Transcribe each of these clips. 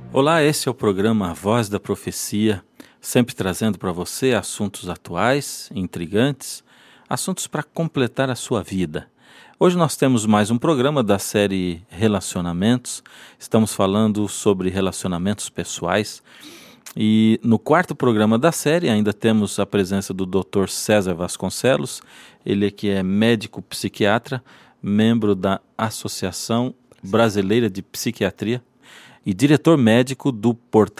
Olá, esse é o programa Voz da Profecia, sempre trazendo para você assuntos atuais, intrigantes, assuntos para completar a sua vida. Hoje nós temos mais um programa da série Relacionamentos, estamos falando sobre relacionamentos pessoais e no quarto programa da série ainda temos a presença do Dr. César Vasconcelos, ele que é médico psiquiatra, membro da Associação Brasileira de Psiquiatria, e diretor médico do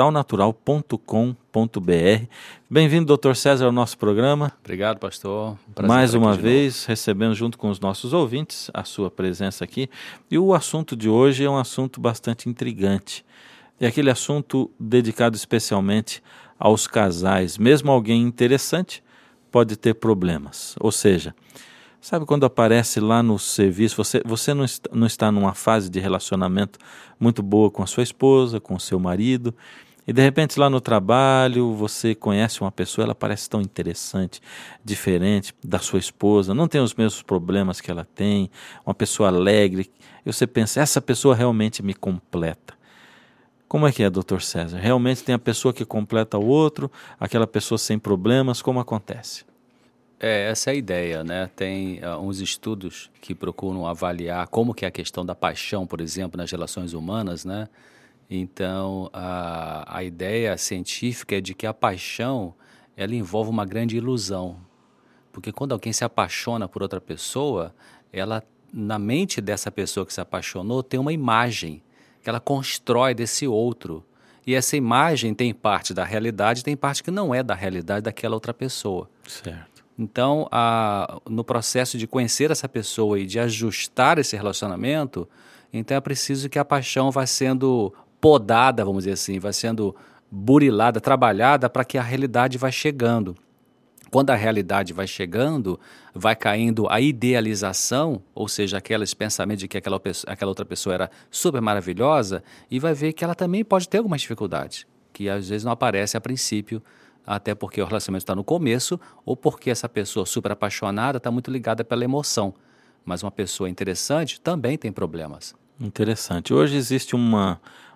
portalnatural.com.br. Bem-vindo, Dr. César, ao nosso programa. Obrigado, pastor. Prazer Mais uma aqui de vez, recebendo junto com os nossos ouvintes a sua presença aqui. E o assunto de hoje é um assunto bastante intrigante. É aquele assunto dedicado especialmente aos casais. Mesmo alguém interessante pode ter problemas. Ou seja, sabe quando aparece lá no serviço, você não está numa fase de relacionamento muito boa com a sua esposa, com o seu marido, e de repente lá no trabalho você conhece uma pessoa, ela parece tão interessante, diferente da sua esposa, não tem os mesmos problemas que ela tem, uma pessoa alegre, e você pensa, essa pessoa realmente me completa. Como é que é, Dr. César? Realmente tem a pessoa que completa o outro, aquela pessoa sem problemas, como acontece? Essa é a ideia, né? Tem uns estudos que procuram avaliar como que é a questão da paixão, por exemplo, nas relações humanas, né? Então, a ideia científica é de que a paixão, ela envolve uma grande ilusão. Porque quando alguém se apaixona por outra pessoa, ela, na mente dessa pessoa que se apaixonou, tem uma imagem que ela constrói desse outro. E essa imagem tem parte da realidade, tem parte que não é da realidade daquela outra pessoa. Certo. Então, no processo de conhecer essa pessoa e de ajustar esse relacionamento, então é preciso que a paixão vá sendo podada, vamos dizer assim, vai sendo burilada, trabalhada para que a realidade vá chegando. Quando a realidade vai chegando, vai caindo a idealização, ou seja, aqueles pensamentos de que aquela outra pessoa era super maravilhosa, e vai ver que ela também pode ter algumas dificuldades, que às vezes não aparece a princípio, até porque o relacionamento está no começo, ou porque essa pessoa super apaixonada está muito ligada pela emoção. Mas uma pessoa interessante também tem problemas. Interessante. Hoje existe um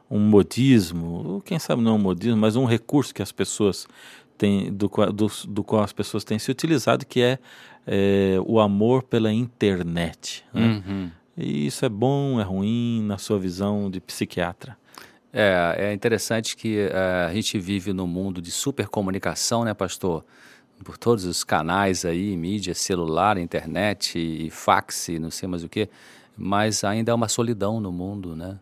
modismo, quem sabe não é um modismo, mas um recurso que as pessoas têm, do qual as pessoas têm se utilizado, que é o amor pela internet. Né? Uhum. E isso é bom, é ruim, na sua visão de psiquiatra? É interessante que a gente vive num mundo de supercomunicação, né, pastor? Por todos os canais aí, mídia, celular, internet e fax, não sei mais o quê, mas ainda há uma solidão no mundo, né?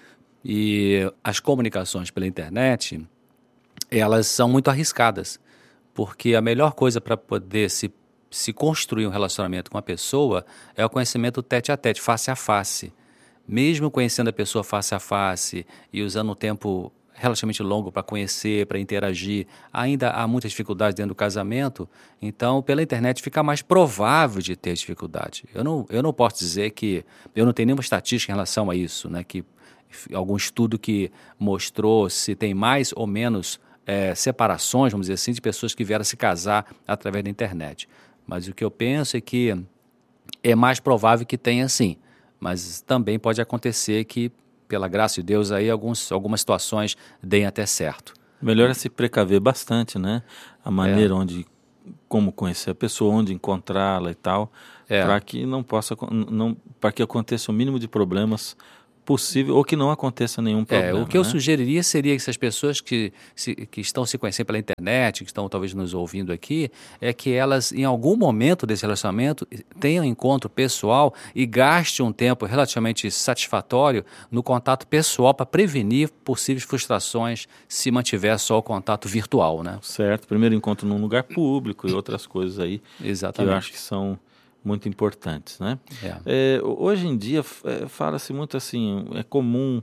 E as comunicações pela internet, elas são muito arriscadas, porque a melhor coisa para poder se construir um relacionamento com a pessoa é o conhecimento tete a tete, face a face. Mesmo conhecendo a pessoa face a face e usando um tempo relativamente longo para conhecer, para interagir, ainda há muitas dificuldades dentro do casamento, então pela internet fica mais provável de ter dificuldade. Eu não posso dizer que, eu não tenho nenhuma estatística em relação a isso, né, que algum estudo que mostrou se tem mais ou menos separações, vamos dizer assim, de pessoas que vieram se casar através da internet. Mas o que eu penso é que é mais provável que tenha sim. Mas também pode acontecer que, pela graça de Deus, aí algumas situações deem até certo. Melhor é se precaver bastante, né? A maneira como conhecer a pessoa, onde encontrá-la e tal, para que para que aconteça o mínimo de problemas possível ou que não aconteça nenhum problema. O que eu sugeriria seria que essas pessoas que estão se conhecendo pela internet, que estão talvez nos ouvindo aqui, é que elas, em algum momento desse relacionamento, tenham um encontro pessoal e gastem um tempo relativamente satisfatório no contato pessoal para prevenir possíveis frustrações se mantiver só o contato virtual, né? Certo. Primeiro encontro num lugar público e outras coisas aí. Exatamente. Que eu acho que são muito importantes, né? Hoje em dia fala-se muito assim, é comum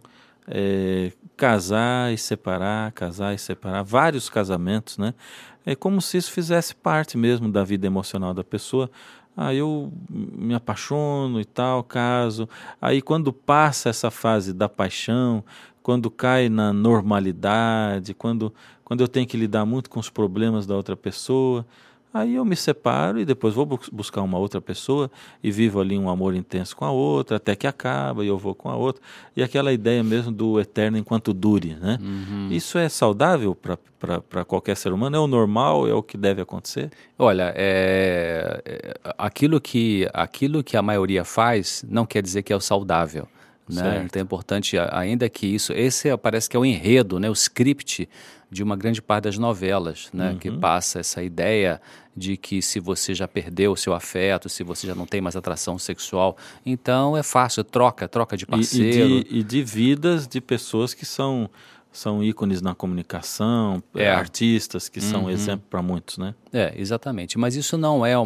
casar e separar, vários casamentos, né? É como se isso fizesse parte mesmo da vida emocional da pessoa. Eu me apaixono e tal, caso. Aí quando passa essa fase da paixão, quando cai na normalidade, quando eu tenho que lidar muito com os problemas da outra pessoa, Aí eu me separo e depois vou buscar uma outra pessoa e vivo ali um amor intenso com a outra, até que acaba e eu vou com a outra. E aquela ideia mesmo do eterno enquanto dure, né? Isso é saudável para qualquer ser humano? É o normal? É o que deve acontecer? Olha, aquilo que a maioria faz não quer dizer que é o saudável, né? Certo. Então é importante, ainda que parece que é o enredo, né? O script de uma grande parte das novelas, né? Que passa essa ideia de que se você já perdeu o seu afeto, se você já não tem mais atração sexual, então é fácil, troca de parceiro. E de vidas de pessoas que são ícones na comunicação, artistas que são exemplo para muitos, né? Exatamente. Mas isso não é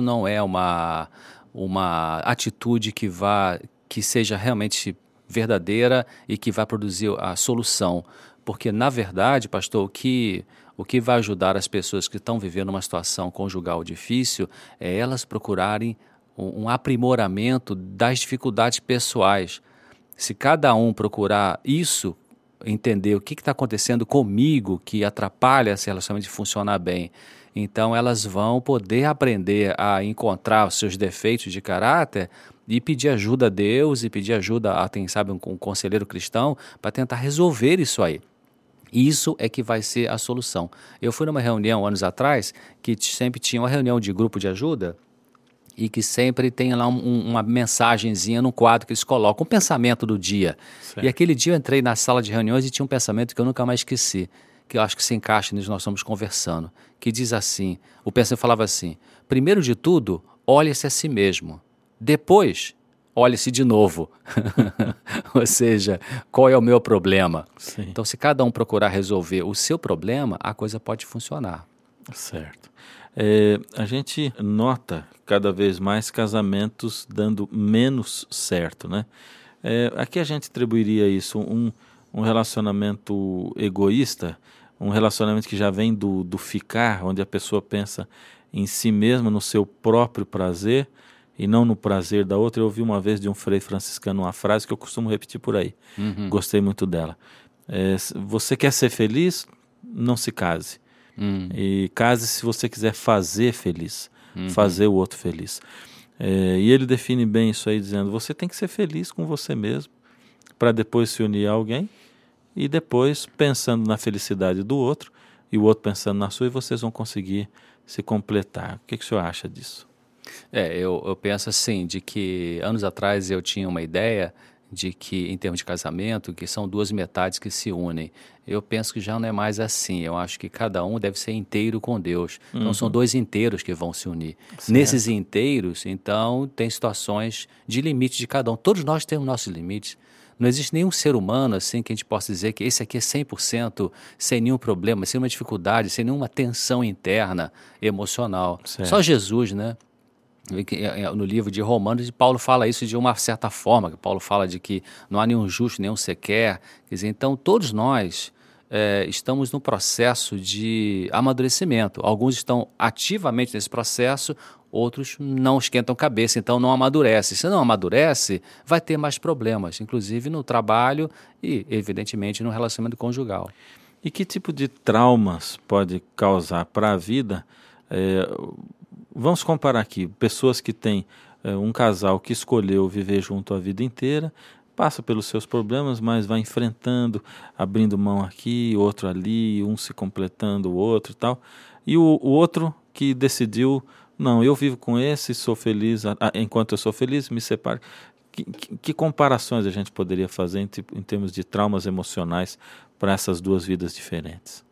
uma atitude que seja realmente verdadeira e que vai produzir a solução. Porque, na verdade, pastor, o que vai ajudar as pessoas que estão vivendo uma situação conjugal difícil é elas procurarem um aprimoramento das dificuldades pessoais. Se cada um procurar isso, entender o que está acontecendo comigo que atrapalha esse relacionamento de funcionar bem, então elas vão poder aprender a encontrar os seus defeitos de caráter e pedir ajuda a Deus e pedir ajuda a, quem sabe, um conselheiro cristão para tentar resolver isso aí. Isso é que vai ser a solução. Eu fui numa reunião anos atrás que sempre tinha uma reunião de grupo de ajuda e que sempre tem lá uma mensagenzinha no quadro que eles colocam, um pensamento do dia. Certo. E aquele dia eu entrei na sala de reuniões e tinha um pensamento que eu nunca mais esqueci, que eu acho que se encaixa nisso que nós estamos conversando, que diz assim, o pensamento falava assim: primeiro de tudo, olhe-se a si mesmo. Depois, olhe-se de novo. Ou seja, qual é o meu problema? Sim. Então, se cada um procurar resolver o seu problema, a coisa pode funcionar. Certo. A gente nota cada vez mais casamentos dando menos certo, né? Aqui a gente atribuiria isso um relacionamento egoísta, um relacionamento que já vem do ficar, onde a pessoa pensa em si mesma, no seu próprio prazer e não no prazer da outra. Eu ouvi uma vez de um frei franciscano uma frase que eu costumo repetir por aí. Gostei muito dela. Você quer ser feliz? Não se case. E case se você quiser fazer feliz, fazer o outro feliz. E ele define bem isso aí, dizendo: você tem que ser feliz com você mesmo, para depois se unir a alguém, e depois pensando na felicidade do outro, e o outro pensando na sua, e vocês vão conseguir se completar. O que o senhor acha disso? Eu penso assim, de que anos atrás eu tinha uma ideia de que, em termos de casamento, que são duas metades que se unem. Eu penso que já não é mais assim. Eu acho que cada um deve ser inteiro com Deus. Então, são dois inteiros que vão se unir. Certo. Nesses inteiros, então, tem situações de limite de cada um. Todos nós temos nossos limites. Não existe nenhum ser humano assim que a gente possa dizer que esse aqui é 100% sem nenhum problema, sem nenhuma dificuldade, sem nenhuma tensão interna, emocional. Certo. Só Jesus, né? No livro de Romanos, Paulo fala isso de uma certa forma, que Paulo fala de que não há nenhum justo, nenhum sequer. Quer dizer, então, todos nós estamos no processo de amadurecimento. Alguns estão ativamente nesse processo, outros não esquentam cabeça, então não amadurece. Se não amadurece, vai ter mais problemas, inclusive no trabalho e, evidentemente, no relacionamento conjugal. E que tipo de traumas pode causar para a vida? Vamos comparar aqui, pessoas que têm um casal que escolheu viver junto a vida inteira, passa pelos seus problemas, mas vai enfrentando, abrindo mão aqui, outro ali, um se completando o outro e tal. E o outro que decidiu: não, eu vivo com esse, sou feliz, enquanto eu sou feliz, me separo. Que comparações a gente poderia fazer em termos de traumas emocionais para essas duas vidas diferentes?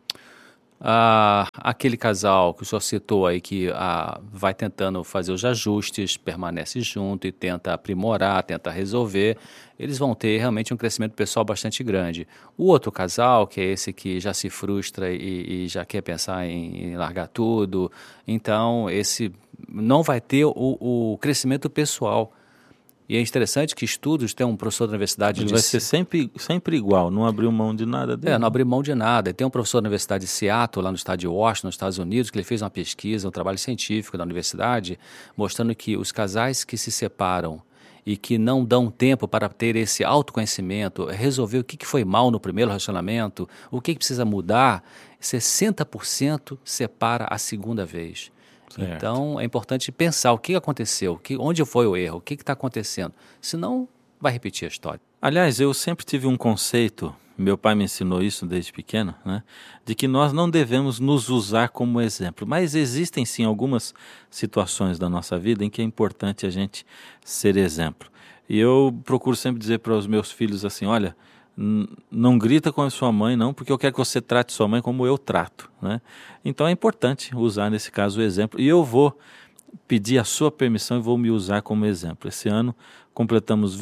Aquele casal que o senhor citou aí que vai tentando fazer os ajustes, permanece junto e tenta aprimorar, tenta resolver, eles vão ter realmente um crescimento pessoal bastante grande. O outro casal, que é esse que já se frustra e já quer pensar em largar tudo, então esse não vai ter o crescimento pessoal. E é interessante que estudos, tem um professor da universidade... Ele vai ser sempre igual, não abriu mão de nada dele. Não abriu mão de nada. E tem um professor da Universidade de Seattle, lá no estado de Washington, nos Estados Unidos, que ele fez uma pesquisa, um trabalho científico da universidade, mostrando que os casais que se separam e que não dão tempo para ter esse autoconhecimento, resolver o que foi mal no primeiro relacionamento, o que precisa mudar, 60% separa a segunda vez. Certo. Então, é importante pensar o que aconteceu, onde foi o erro, o que está acontecendo. Senão, vai repetir a história. Aliás, eu sempre tive um conceito, meu pai me ensinou isso desde pequeno, né, de que nós não devemos nos usar como exemplo. Mas existem sim algumas situações da nossa vida em que é importante a gente ser exemplo. E eu procuro sempre dizer para os meus filhos assim, olha, não grita com a sua mãe não, porque eu quero que você trate sua mãe como eu trato, né? Então é importante usar nesse caso o exemplo. E eu vou pedir a sua permissão e vou me usar como exemplo. Esse ano completamos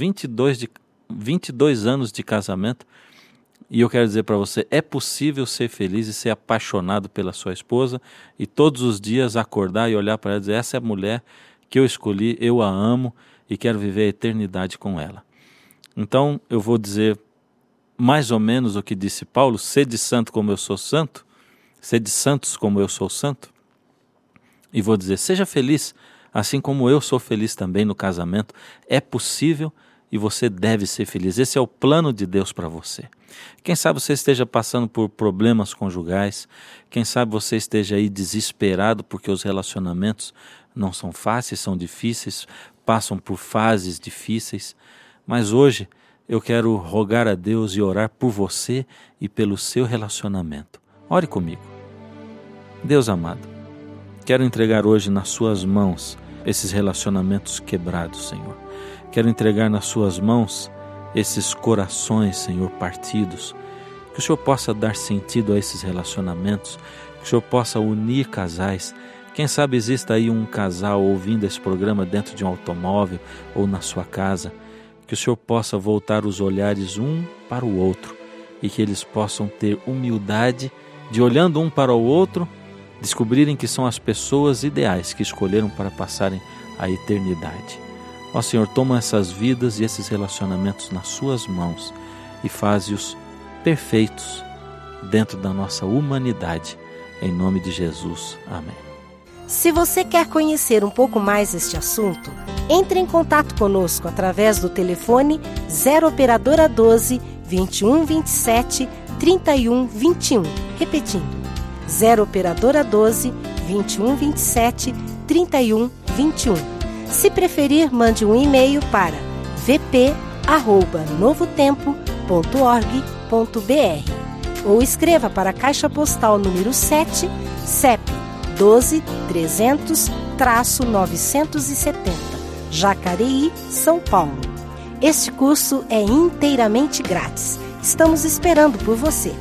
22 anos de casamento e eu quero dizer para você, é possível ser feliz e ser apaixonado pela sua esposa e todos os dias acordar e olhar para ela e dizer, essa é a mulher que eu escolhi, eu a amo e quero viver a eternidade com ela. Então eu vou dizer mais ou menos o que disse Paulo, sede santo como eu sou santo, sede santos como eu sou santo, e vou dizer, seja feliz, assim como eu sou feliz também no casamento, é possível e você deve ser feliz, esse é o plano de Deus para você. Quem sabe você esteja passando por problemas conjugais, quem sabe você esteja aí desesperado porque os relacionamentos não são fáceis, são difíceis, passam por fases difíceis, mas hoje eu quero rogar a Deus e orar por você e pelo seu relacionamento. Ore comigo. Deus amado, quero entregar hoje nas suas mãos esses relacionamentos quebrados, Senhor. Quero entregar nas suas mãos esses corações, Senhor, partidos. Que o Senhor possa dar sentido a esses relacionamentos, que o Senhor possa unir casais. Quem sabe exista aí um casal ouvindo esse programa dentro de um automóvel ou na sua casa. Que o Senhor possa voltar os olhares um para o outro e que eles possam ter humildade de, olhando um para o outro, descobrirem que são as pessoas ideais que escolheram para passarem a eternidade. Ó Senhor, toma essas vidas e esses relacionamentos nas suas mãos e faze-os perfeitos dentro da nossa humanidade. Em nome de Jesus. Amém. Se você quer conhecer um pouco mais este assunto, entre em contato conosco através do telefone 0 operadora 12 21 27 31 21. Repetindo, 0 operadora 12 21 27 31 21. Se preferir, mande um e-mail para vp@novotempo.org.br ou escreva para a Caixa Postal número 7, CEP 12-300-970, Jacareí, São Paulo. Este curso é inteiramente grátis. Estamos esperando por você.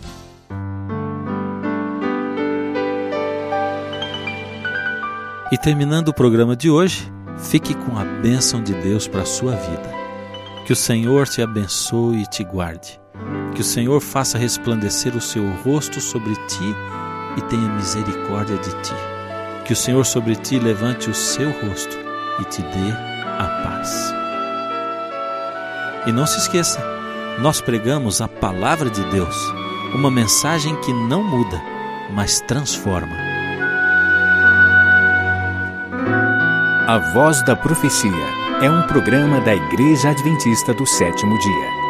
E terminando o programa de hoje, fique com a bênção de Deus para a sua vida. Que o Senhor te abençoe e te guarde. Que o Senhor faça resplandecer o seu rosto sobre ti e tenha misericórdia de ti. Que o Senhor sobre ti levante o seu rosto e te dê a paz. E não se esqueça, nós pregamos a palavra de Deus, uma mensagem que não muda, mas transforma. A Voz da Profecia é um programa da Igreja Adventista do Sétimo Dia.